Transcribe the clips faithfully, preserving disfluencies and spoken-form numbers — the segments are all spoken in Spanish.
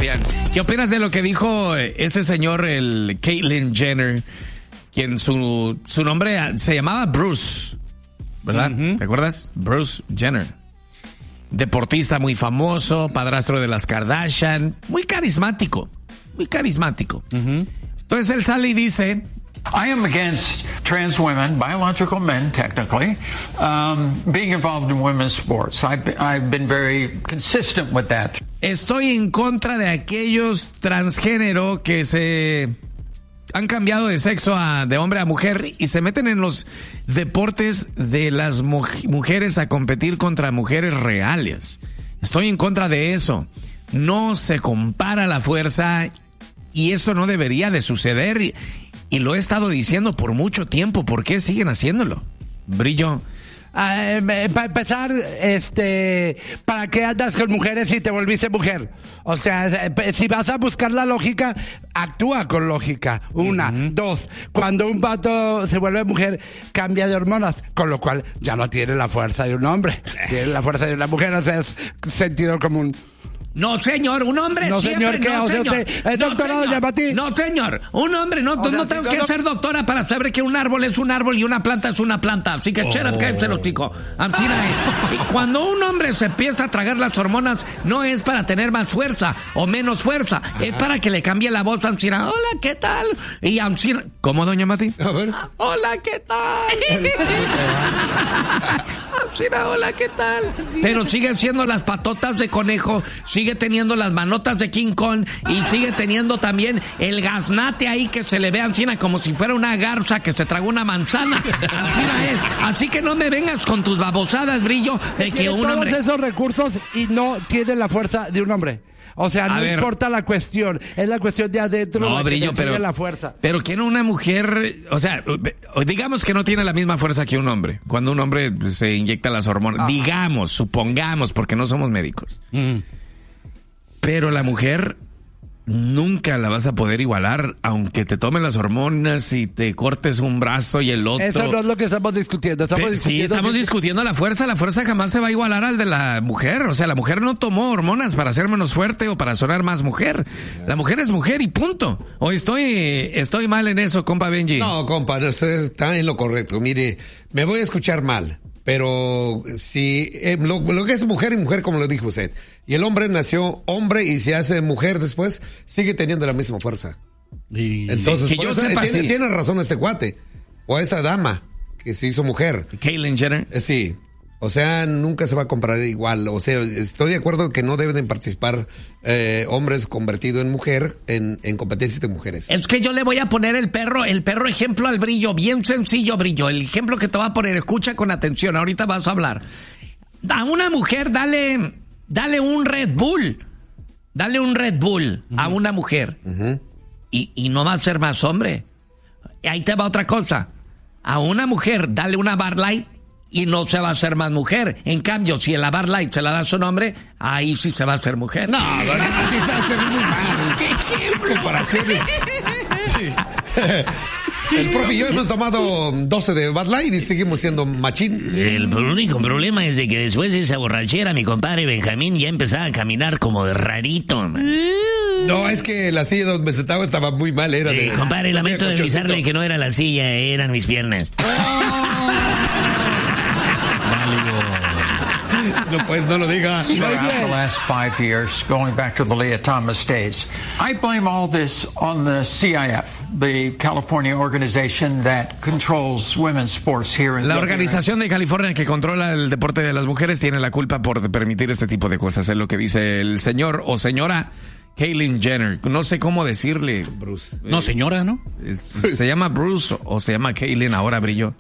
Kardashian. ¿Qué opinas de lo que dijo ese señor, el Caitlyn Jenner, quien su, su nombre se llamaba Bruce, ¿verdad? Uh-huh. ¿Te acuerdas? Bruce Jenner. Deportista muy famoso, padrastro de las Kardashian, muy carismático, muy carismático. Uh-huh. Entonces él sale y dice... I am against trans women, biological men, technically, um, being involved in women's sports. I've been, I've been very consistent with that. Estoy en contra de aquellos transgénero que se han cambiado de sexo a, de hombre a mujer y se meten en los deportes de las mu- mujeres a competir contra mujeres reales. Estoy en contra de eso. No se compara la fuerza y eso no debería de suceder. Y, Y lo he estado diciendo por mucho tiempo. ¿Por qué siguen haciéndolo? Brillo. Uh, para empezar, este, ¿para qué andas con mujeres si te volviste mujer? O sea, si vas a buscar la lógica, actúa con lógica. Una, uh-huh. Dos, cuando un vato se vuelve mujer, cambia de hormonas, con lo cual ya no tiene la fuerza de un hombre, tiene la fuerza de una mujer. O sea, es sentido común. No, señor, un hombre no, siempre... Señor, ¿qué? No, o sea, señor, usted es doctorado, no, llama a ti. No, señor, un hombre, no, no, no tengo que ser doctora para saber que un árbol es un árbol y una planta es una planta. Así que, oh. Sheriff, cállate los chicos. Y cuando un hombre se empieza a tragar las hormonas, no es para tener más fuerza o menos fuerza. Ajá. Es para que le cambie la voz a Ancina. Hola, ¿qué tal? Y Ancina... ¿Cómo, doña Mati? A ver. Hola, ¿qué tal? Ancina, hola, ¿qué tal? Pero siguen siendo las patotas de conejo, sigue teniendo las manotas de King Kong y sigue teniendo también el gaznate ahí que se le ve a Ancina como si fuera una garza que se tragó una manzana. Ancina es. Así que no me vengas con tus babosadas, Brillo, de que un todos hombre... esos recursos y no tiene la fuerza de un hombre. O sea, no ver, importa la cuestión, es la cuestión de adentro, no, la Brillo, que pero la fuerza. Pero que no una mujer, o sea, digamos que no tiene la misma fuerza que un hombre. Cuando un hombre se inyecta las hormonas, ah. digamos, supongamos, porque no somos médicos. Mm. Pero la mujer nunca la vas a poder igualar, aunque te tomen las hormonas y te cortes un brazo y el otro. Eso no es lo que estamos discutiendo. Estamos Te, discutiendo sí, estamos si... discutiendo la fuerza. La fuerza jamás se va a igualar al de la mujer. O sea, la mujer no tomó hormonas para ser menos fuerte o para sonar más mujer. La mujer es mujer y punto. O estoy, estoy mal en eso, compa Benji. No, compa, usted está en lo correcto. Mire, me voy a escuchar mal. Pero si eh, lo, lo que es mujer y mujer, como lo dijo usted, y el hombre nació hombre y se hace mujer después, sigue teniendo la misma fuerza. Y, Entonces, que yo eso, sepa, tiene, sí. tiene razón este cuate, o esta dama que se hizo mujer. Caitlyn Jenner. Eh, sí. O sea, nunca se va a comparar igual. O sea, estoy de acuerdo que no deben participar eh, hombres convertidos en mujer en, en competencias de mujeres. Es que yo le voy a poner el perro, el perro ejemplo al Brillo, bien sencillo, Brillo. El ejemplo que te voy a poner, escucha con atención, ahorita vas a hablar. A una mujer, dale, dale un Red Bull. Dale un Red Bull uh-huh. a una mujer. Uh-huh. Y, y no va a ser más hombre. Ahí te va otra cosa. A una mujer, dale una Bud Light. Y no se va a hacer más mujer. En cambio, si el Bud Light se la da a su nombre, ahí sí se va a hacer mujer. No, no, no, quizás es muy mal. ¿Qué comparaciones? Sí. El profe y yo hemos tomado doce de Bud Light y seguimos siendo machín. El único problema es de que después de esa borrachera, mi compadre Benjamín ya empezaba a caminar como de rarito, man. No, es que la silla donde me sentaba estaba muy mal. Era de, eh, compadre, lamento de avisarle que no era la silla, eran mis piernas. No, pues no lo diga. Throughout the last five years, going back to the Leah Thomas days, I blame all this on the C I F, the California organization that controls women's sports here in La organización de California que controla el deporte de las mujeres tiene la culpa por permitir este tipo de cosas. Es lo que dice el señor o señora Caitlyn Jenner. No sé cómo decirle. Bruce. No, señora, ¿no? ¿Se llama Bruce o se llama Caitlyn ahora, Brillo?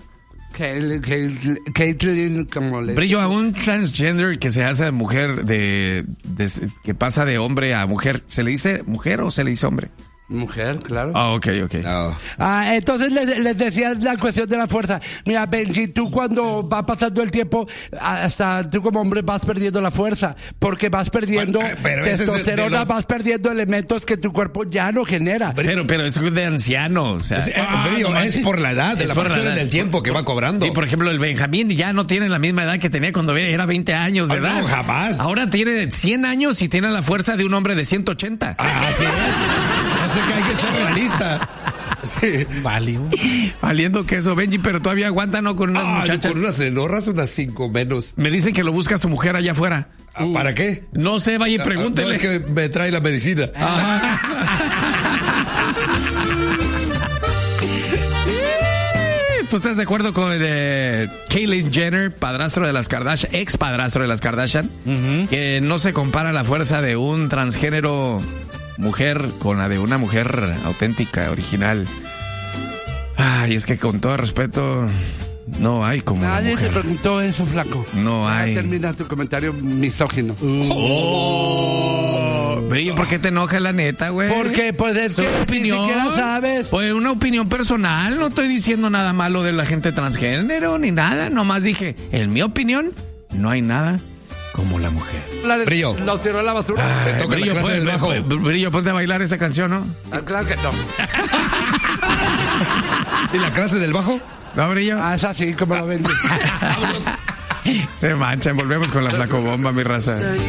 Caitlyn, como le... Brillo, a un transgender que se hace mujer, de, de que pasa de hombre a mujer, ¿se le dice mujer o se le dice hombre? Mujer, claro. Ah, ok, ok. No. Ah, entonces les, les decía la cuestión de la fuerza. Mira, Benji, tú cuando va pasando el tiempo, hasta tú como hombre vas perdiendo la fuerza, porque vas perdiendo Bueno, pero ese es el- testosterona, de lo- vas perdiendo elementos que tu cuerpo ya no genera. Pero, pero es de anciano, o sea. Es, eh, Ah, Brillo, no es manches. por la edad, de Es la por la factura edad. del tiempo que va cobrando. Sí, por ejemplo, el Benjamín ya no tiene la misma edad que tenía cuando era veinte años de Ah, edad. no, jamás. Ahora tiene cien años y tiene la fuerza de un hombre de ciento ochenta. Ah, así es. No sé que hay que ser realista. Sí. Valió. Valiendo queso, Benji, pero todavía aguanta, ¿no? Con unas Ah, muchachas. con unas enorras, unas cinco menos. Me dicen que lo busca su mujer allá afuera. Ah, ¿para qué? No sé, vaya y Ah, pregúntele. No, es que me trae la medicina. ¿Tú estás de acuerdo con eh, Caitlyn Jenner, padrastro de las Kardashian, ex padrastro de las Kardashian? Que no se compara la fuerza de un transgénero mujer con la de una mujer auténtica, original. Ay, es que con todo respeto, no hay como una Nadie te mujer. preguntó eso, flaco. No Ya hay. termina tu comentario misógino. Brillo, ¿por qué te enoja la neta, güey? Porque, pues, es Su que ni opinión. siquiera sabes. Pues una opinión personal, no estoy diciendo nada malo de la gente transgénero ni nada, nomás dije, en mi opinión, no hay nada como la mujer. La- Brillo. Lo tiró a la basura. Te toca la Brillo, clase pon- del bajo. pon- Brillo, ponte a bailar esa canción, ¿no? Ah, claro que no. ¿Y la clase del bajo? ¿No, Brillo? Ah, es así como lo vendí. Se manchan, volvemos con la flacobomba, mi raza.